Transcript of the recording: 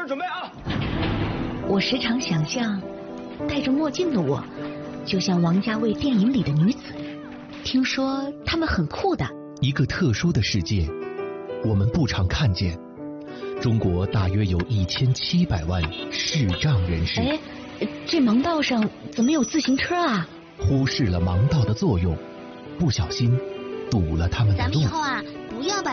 准备啊！ 我时常想象，戴着墨镜的我，就像王家卫电影里的女子。听说她们很酷的。 一个特殊的世界，我们不常看见。中国大约有1700万视障人士。 哎，这盲道上怎么有自行车啊？ 忽视了盲道的作用，不小心堵了他们的路。 咱们以后啊，不要把